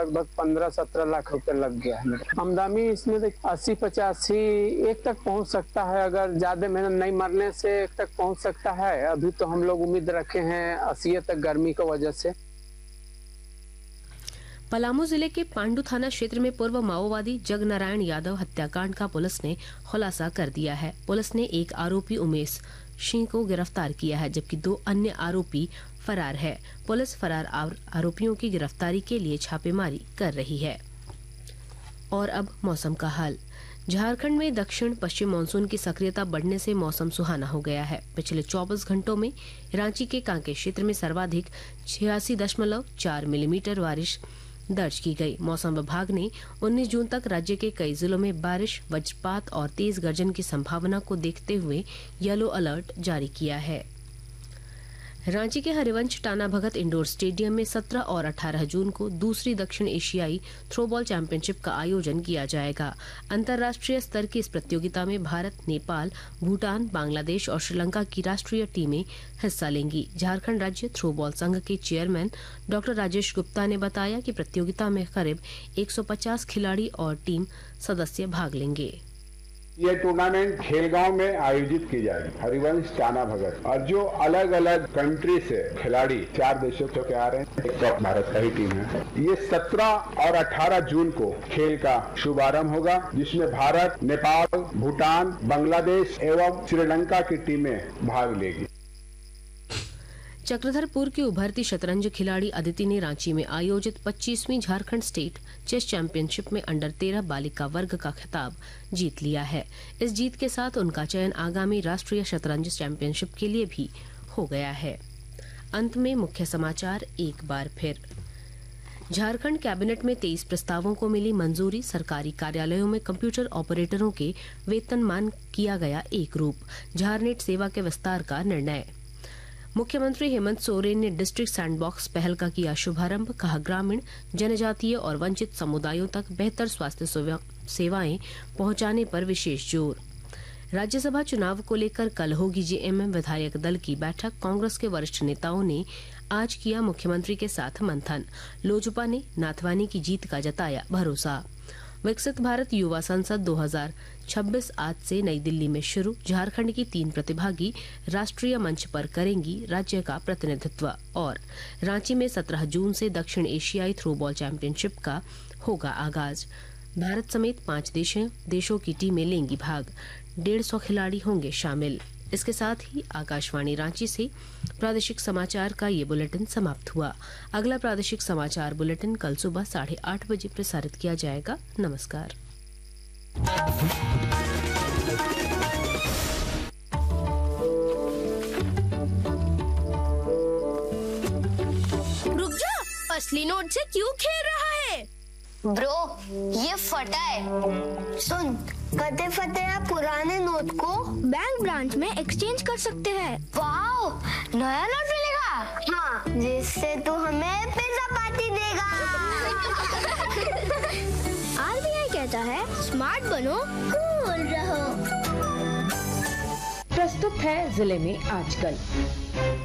लगभग 15-17 लाख रुपए लग गया है। आमदनी इसमें 80-85 एक तक पहुंच सकता है, अगर ज्यादा मेहनत नहीं मरने से एक तक पहुंच सकता है। अभी तो हम लोग उम्मीद रखे हैं 80 तक गर्मी की वजह से। पलामू जिले के पांडु थाना क्षेत्र में पूर्व माओवादी जगनारायण यादव हत्याकांड का पुलिस ने खुलासा कर दिया है। पुलिस ने एक आरोपी उमेश सिंह को गिरफ्तार किया है, जबकि 2 अन्य आरोपी फरार है। पुलिस फरार आरोपियों की गिरफ्तारी के लिए छापेमारी कर रही है। और अब मौसम का हाल। झारखंड में दक्षिण पश्चिम मानसून की सक्रियता बढ़ने से मौसम सुहाना हो गया है। पिछले 24 घंटों में रांची के कांके क्षेत्र में सर्वाधिक 86.4 मिलीमीटर बारिश दर्ज की गई। मौसम विभाग ने 19 जून तक राज्य के कई जिलों में बारिश, वज्रपात और तेज गर्जन की संभावना को देखते हुए येलो अलर्ट जारी किया है। रांची के हरिवंश टाना भगत इंडोर स्टेडियम में 17 और 18 जून को दूसरी दक्षिण एशियाई थ्रोबॉल चैंपियनशिप का आयोजन किया जाएगा। अंतर्राष्ट्रीय स्तर की इस प्रतियोगिता में भारत, नेपाल, भूटान, बांग्लादेश और श्रीलंका की राष्ट्रीय टीमें हिस्सा लेंगी। झारखंड राज्य थ्रोबॉल संघ के चेयरमैन डॉक्टर राजेश गुप्ता ने बताया कि प्रतियोगिता में करीब 150 खिलाड़ी और टीम सदस्य भाग लेंगे। ये टूर्नामेंट खेलगांव में आयोजित की जाएगी। हरिवंश टाना भगत और जो अलग अलग कंट्री से खिलाड़ी 4 देशों के आ रहे हैं, एक तो भारत का ही टीम है। ये 17 और 18 जून को खेल का शुभारंभ होगा, जिसमें भारत, नेपाल, भूटान, बांग्लादेश एवं श्रीलंका की टीमें भाग लेगी। चक्रधरपुर की उभरती शतरंज खिलाड़ी अदिति ने रांची में आयोजित 25वीं झारखंड स्टेट चेस चैंपियनशिप में अंडर 13 बालिका वर्ग का खिताब जीत लिया है। इस जीत के साथ उनका चयन आगामी राष्ट्रीय शतरंज चैंपियनशिप के लिए भी हो गया है। अंत में मुख्य समाचार एक बार फिर। झारखंड कैबिनेट में 23 प्रस्तावों को मिली मंजूरी। सरकारी कार्यालयों में कंप्यूटर ऑपरेटरों के वेतनमान किया गया एक रूप। झारनेट सेवा के विस्तार का निर्णय। मुख्यमंत्री हेमंत सोरेन ने डिस्ट्रिक्ट सैंडबॉक्स पहल का किया शुभारंभ। कहा, ग्रामीण, जनजातीय और वंचित समुदायों तक बेहतर स्वास्थ्य सेवाएं पहुंचाने पर विशेष जोर। राज्यसभा चुनाव को लेकर कल होगी जेएमएम विधायक दल की बैठक। कांग्रेस के वरिष्ठ नेताओं ने आज किया मुख्यमंत्री के साथ मंथन। लोजपा ने नाथवानी की जीत का जताया भरोसा। विकसित भारत युवा संसद 2026 आज से नई दिल्ली में शुरू। झारखंड की 3 प्रतिभागी राष्ट्रीय मंच पर करेंगी राज्य का प्रतिनिधित्व। और रांची में 17 जून से दक्षिण एशियाई थ्रोबॉल चैंपियनशिप का होगा आगाज। भारत समेत 5 देशों की टीमें लेंगी भाग। 150 खिलाड़ी होंगे शामिल। इसके साथ ही आकाशवाणी रांची से प्रादेशिक समाचार का ये बुलेटिन समाप्त हुआ। अगला प्रादेशिक समाचार बुलेटिन कल सुबह 8:30 बजे प्रसारित किया जाएगा। नमस्कार। रुक जा, असली नोट से क्यों खेल रहा है? ब्रो, ये फटा है। सुन, कते फटे पुराने नोट को बैंक ब्रांच में एक्सचेंज कर सकते हैं। वाओ, नया नोट मिलेगा। हाँ, जिससे तू हमें पिज्जा पार्टी देगा। आरबीआई कहता है, स्मार्ट बनो, कूल रहो। प्रस्तुत है जिले में आजकल।